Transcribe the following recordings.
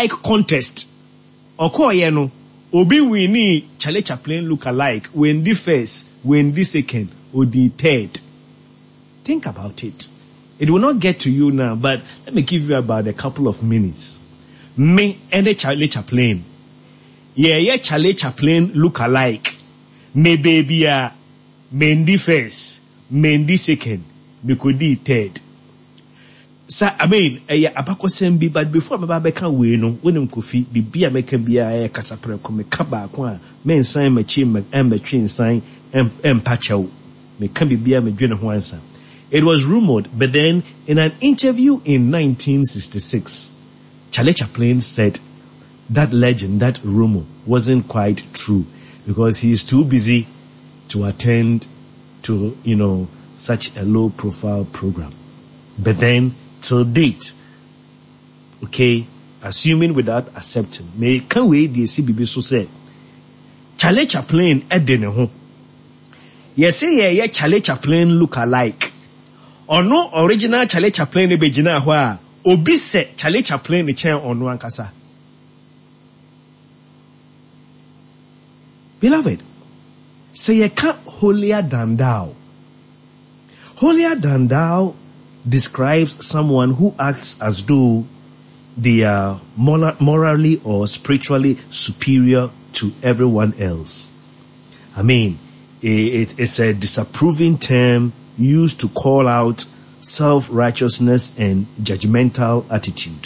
look-alike contest. Oko yeno, obi winnie Charlie Chaplin look-alike, when the first, when the second, or the third. Think about it. It will not get to you now, but let me give you about a couple of minutes. Me and the Charlie Chaplin. Yeah, Charlie Chaplin look-alike. Me baby Mendy first, Mendy second, Mikudi third. So I mean, abako sembi, but before my babeka we no, when kofi bibi ameka bia kasapre ko me kaba ko men sign me chi me twin sign pachaw me kan bibia me dwene ho ansa. It was rumored, but then in an interview in 1966, Charlie Chaplin said that legend, that rumor wasn't quite true because he is too busy to attend to, such a low profile program. But then, till date, okay, assuming without accepting, me can we the CBB so say, Charlie Chaplin edene ho. Yes, say Charlie Chaplin look alike. Or no original Charlie Chaplin be jina ho obi se Charlie Chaplin ni chen ono ankasa. Beloved, say you can't holier than thou. Holier than thou describes someone who acts as though they are morally or spiritually superior to everyone else. I mean, it's a disapproving term used to call out self-righteousness and judgmental attitude.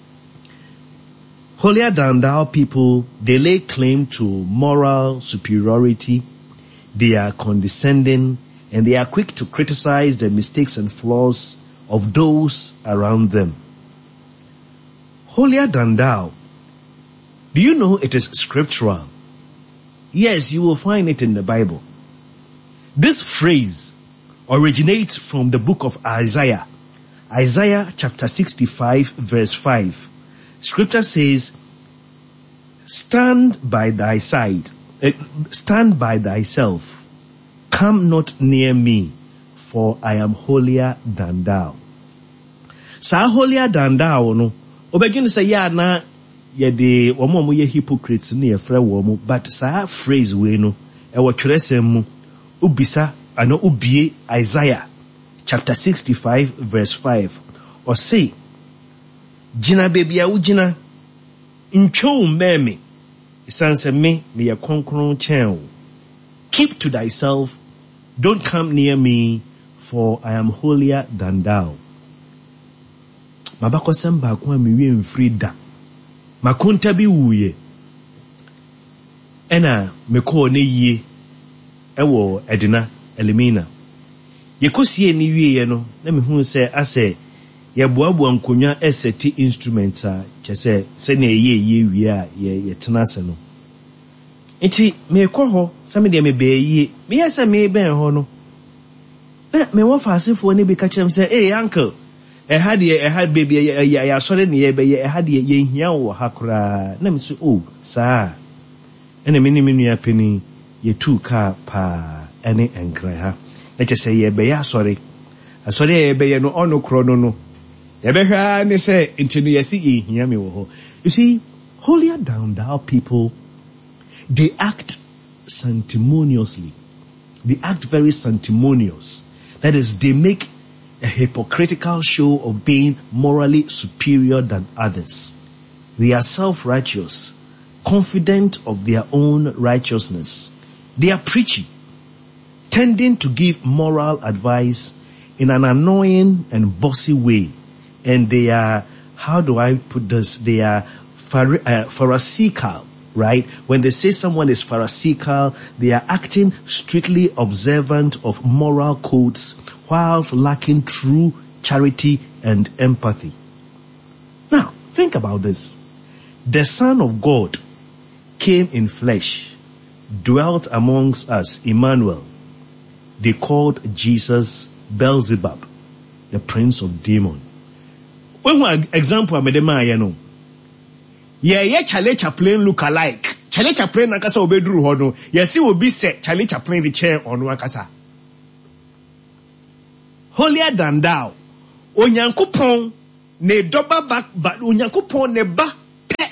Holier than thou people, they lay claim to moral superiority, they are condescending, and they are quick to criticize the mistakes and flaws of those around them. Holier than thou. Do you know it is scriptural? Yes, you will find it in the Bible. This phrase originates from the book of Isaiah. Isaiah chapter 65 verse 5. Scripture says, stand by thyself, come not near me, for I am holier than thou. Sa holier than thou no, obegin say ya na ye de omo ye hypocrites ni efre wo but sa phrase we no e wo twerɛsɛm mu ubisa ano ubie Isaiah chapter 65 verse 5 or say Jina baby a ujina ncho meme isanse me ye konkron chen. Keep to thyself, don't come near me, for I am holier than thou. Mabako samba kwa miwe mfrida makunta bi wuye ena meko ne yie ewo edina elimina yekosie ni wiye no na mehu se ase ye boaboa nkonya eseti instruments a chese se na ye wie a ye tenase no enti me ho same de me be me yesa me ben ho no na me wo faasefo ne bi ka chem se uncle had baby ya sorry ne be ye had ye hia wo hakura na me so saa ene me ni menua pani ye tu ka pa ene enkra ha na chese ye be ya sorry ye be ye no ono kro no ye be hwa ne se intinu ye si ye hia me wo ho. You see, holier than thou people, they act sanctimoniously. They act very sanctimonious. That is, they make a hypocritical show of being morally superior than others. They are self-righteous, confident of their own righteousness. They are preachy, tending to give moral advice in an annoying and bossy way. And they are, how do I put this? They are pharisaical, right? When they say someone is pharisaical, they are acting strictly observant of moral codes whilst lacking true charity and empathy. Now, think about this. The Son of God came in flesh, dwelt amongst us, Emmanuel. They called Jesus Beelzebub, the prince of demons. One example I made no. Yeah, Charlie Chaplin look alike. Charlie Chaplin nakasa obedru ho no. Yes, obi say Charlie Chaplin the chair on wakasa. Holier than thou. Onyankopon ne doba back but onyankopon ne ba pe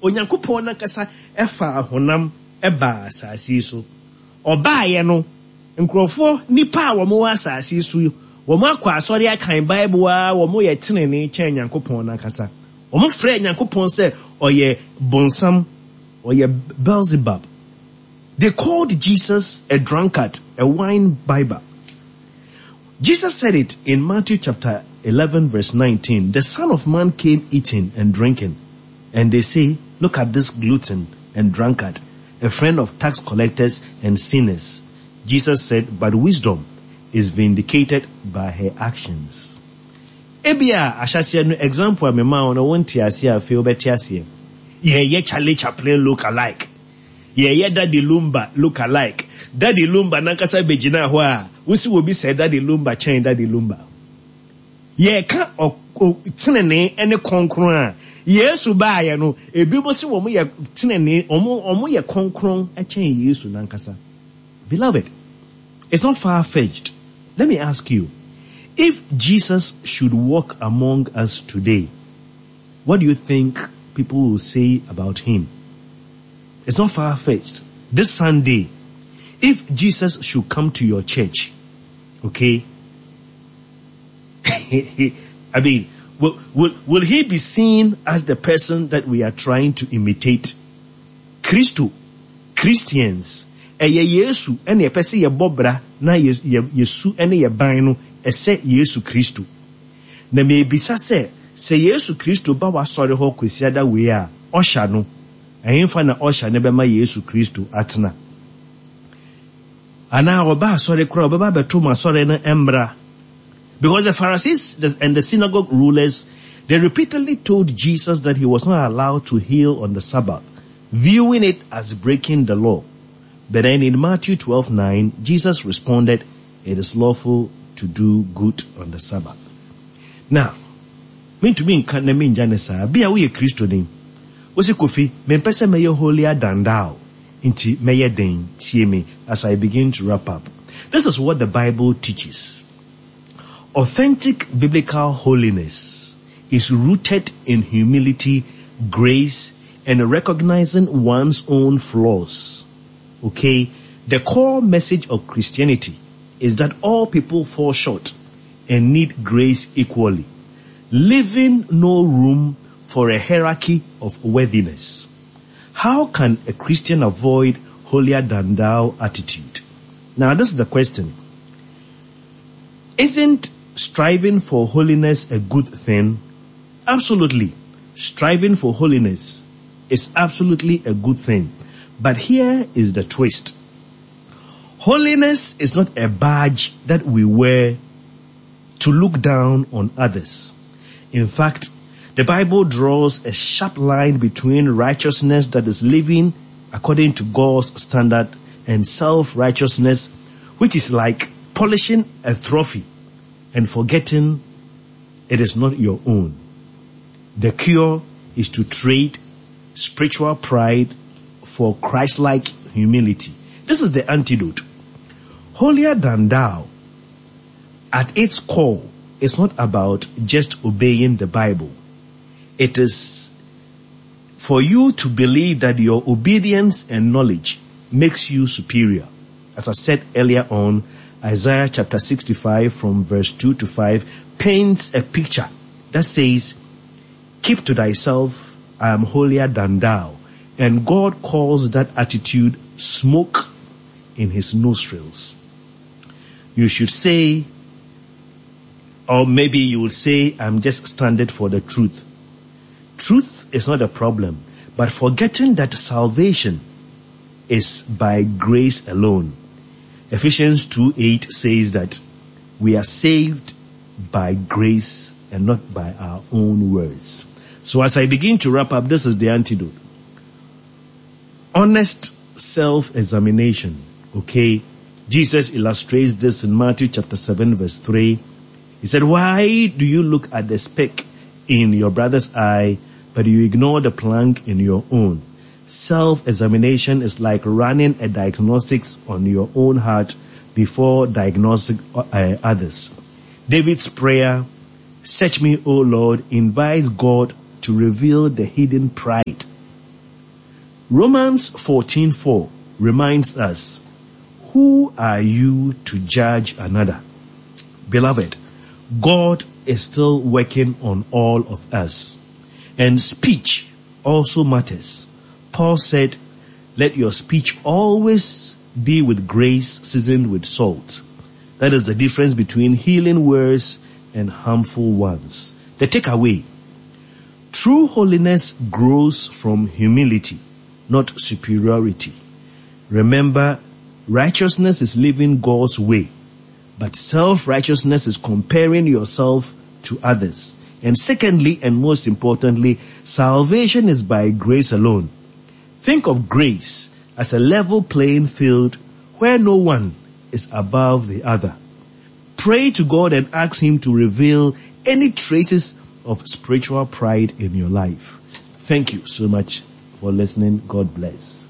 onyankopɔn na kasa ɛfa honam ɛba asase so ɔbaaye no nkrɔfo nipa a wɔn wɔ asase so wɔn akɔ asɔre akan bible a wɔn yɛ tenene kyɛn nyankopɔn na kasa wɔn frɛ nyankopɔn sɛ ɔyɛ bonsam ɔyɛ Beelzebub. They called Jesus a drunkard, a wine bibber. Jesus said it in Matthew chapter 11 verse 19. The Son of Man came eating and drinking. And they say, look at this glutton and drunkard, a friend of tax collectors and sinners. Jesus said, but wisdom is vindicated by her actions. Ebia, ashasiya no example me ma ono wonti asia fe obeti asia. Ye Charlie Chaplin look alike. Ye Daddy Lumba look alike. Daddy Lumba nankasa bejina ho a wusi wo bi say Daddy Lumba chain Daddy Lumba. Ye ka tenene ene konkron a Yesu ba ye no ebi bo si wo mo ye tenene omo ye konkron a chain Yesu nankasa. Beloved, it's not far-fetched. Let me ask you, if Jesus should walk among us today, what do you think people will say about him? It's not far-fetched. This Sunday, if Jesus should come to your church, okay, I mean, will he be seen as the person that we are trying to imitate? Christians, Yesu, and ye pese ye bobra, na Yesu, and ye bino, ese Yesu Christu. Na me bisa se Yesu Christu ba wa sorry ho kwesi da we a, osha no, ahemfa na osha ne bema Yesu Christu atena. Ana oba sorry kra oba beto ma sorry na embra. Because the Pharisees and the synagogue rulers, they repeatedly told Jesus that he was not allowed to heal on the Sabbath, viewing it as breaking the law. But then in Matthew 12:9, Jesus responded, it is lawful to do good on the Sabbath. Now, mean to me can't mean Janessa, be away a Christo name. Was it Kofi, men pesa meye holier than thou, inti meye den, tie me, as I begin to wrap up. This is what the Bible teaches. Authentic biblical holiness is rooted in humility, grace, and recognizing one's own flaws. Okay, the core message of Christianity is that all people fall short and need grace equally, leaving no room for a hierarchy of worthiness. How can a Christian avoid holier than thou attitude? Now, this is the question. Isn't striving for holiness a good thing? Absolutely. Striving for holiness is absolutely a good thing. But here is the twist. Holiness is not a badge that we wear to look down on others. In fact, the Bible draws a sharp line between righteousness that is living according to God's standard and self-righteousness, which is like polishing a trophy and forgetting it is not your own. The cure is to trade spiritual pride for Christ-like humility. This is the antidote. Holier than thou, at its core, is not about just obeying the Bible. It is for you to believe that your obedience and knowledge makes you superior. As I said earlier on, Isaiah chapter 65 from verse 2 to 5 paints a picture that says, keep to thyself, I am holier than thou. And God calls that attitude smoke in his nostrils. You should say, or maybe you will say, I'm just standing for the truth. Truth is not a problem, but forgetting that salvation is by grace alone. Ephesians 2:8 says that we are saved by grace and not by our own words. So as I begin to wrap up, this is the antidote. Honest self-examination. Okay. Jesus illustrates this in Matthew chapter 7 verse 3. He said, why do you look at the speck in your brother's eye, but you ignore the plank in your own? Self-examination is like running a diagnostics on your own heart before diagnosing others. David's prayer, search me, O Lord, invites God to reveal the hidden pride Romans 14:4 reminds us, who are you to judge another? Beloved, God is still working on all of us. And speech also matters. Paul said, let your speech always be with grace seasoned with salt. That is the difference between healing words and harmful ones. The takeaway: true holiness grows from humility, not superiority. Remember, righteousness is living God's way, but self-righteousness is comparing yourself to others. And secondly, and most importantly, salvation is by grace alone. Think of grace as a level playing field where no one is above the other. Pray to God and ask Him to reveal any traces of spiritual pride in your life. Thank you so much for listening. God bless.